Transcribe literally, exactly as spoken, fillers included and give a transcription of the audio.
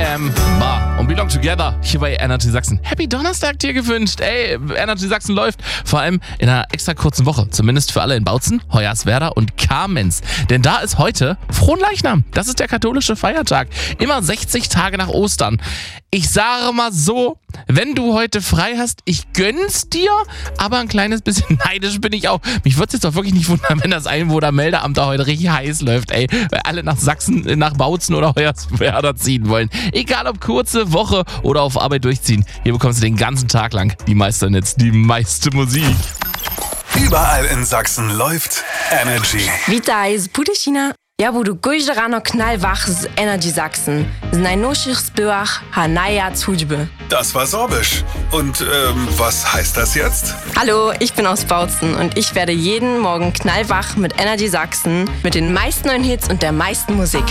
M. Bar und Belong Together hier bei Energy Sachsen. Happy Donnerstag dir gewünscht. Ey, Energy Sachsen läuft vor allem in einer extra kurzen Woche. Zumindest für alle in Bautzen, Hoyerswerda und Kamenz. Denn da ist heute Fronleichnam. Das ist der katholische Feiertag. Immer sechzig Tage nach Ostern. Ich sage mal so, wenn du heute frei hast, ich gönn's dir, aber ein kleines bisschen neidisch bin ich auch. Mich würde es jetzt doch wirklich nicht wundern, wenn das Einwohnermeldeamt da heute richtig heiß läuft, ey. Weil alle nach Sachsen, nach Bautzen oder Hoyerswerda ziehen wollen. Egal ob kurze Woche oder auf Arbeit durchziehen. Hier bekommst du den ganzen Tag lang die Meisternetz, die meiste Musik. Überall in Sachsen läuft Energy. Witaj z Budešina. Ja budu každý ráno knallwach z Energy Sachsen. Z najnowszych zbyłach ha Najjahrzućby. Das war Sorbisch. Und ähm, was heißt das jetzt? Hallo, ich bin aus Bautzen und ich werde jeden Morgen knallwach mit Energy Sachsen mit den meisten neuen Hits und der meisten Musik.